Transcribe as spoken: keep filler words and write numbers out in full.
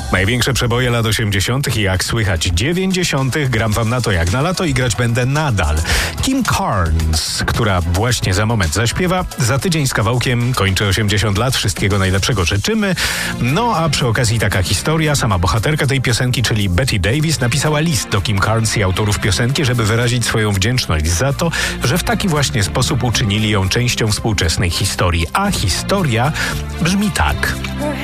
Największe przeboje lat osiemdziesiątych i jak słychać dziewięćdziesiątych. Gram wam na to jak na lato i grać będę nadal. Kim Carnes, która właśnie za moment zaśpiewa. Za tydzień z kawałkiem kończy osiemdziesiąt lat. Wszystkiego najlepszego życzymy. No a przy okazji taka historia. Sama bohaterka tej piosenki, czyli Betty Davis, napisała list do Kim Carnes i autorów piosenki, żeby wyrazić swoją wdzięczność za to, że w taki właśnie sposób uczynili ją częścią współczesnej historii. A historia brzmi tak.